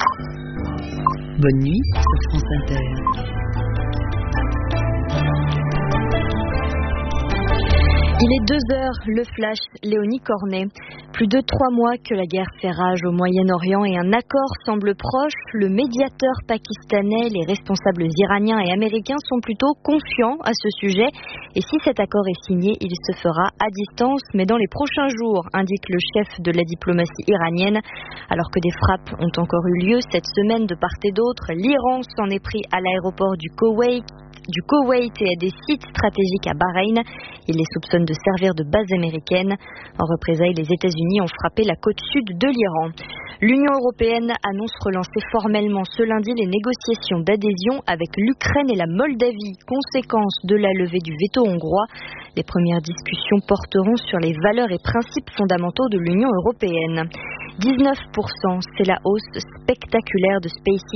Bonne nuit sur France Inter. Il est 2h, le flash, Léonie Cornet. Plus de 3 mois que la guerre fait rage au Moyen-Orient et un accord semble proche. Le médiateur pakistanais, les responsables iraniens et américains sont plutôt confiants à ce sujet. Et si cet accord est signé, il se fera à distance, mais dans les prochains jours, indique le chef de la diplomatie iranienne. Alors que des frappes ont encore eu lieu cette semaine de part et d'autre, l'Iran s'en est pris à l'aéroport du Koweït et à des sites stratégiques à Bahreïn. Il les soupçonne de servir de base américaine. En représailles, les États-Unis ont frappé la côte sud de l'Iran. L'Union européenne annonce relancer formellement ce lundi les négociations d'adhésion avec l'Ukraine et la Moldavie, conséquence de la levée du veto hongrois. Les premières discussions porteront sur les valeurs et principes fondamentaux de l'Union européenne. 19%, c'est la hausse spectaculaire de SpaceX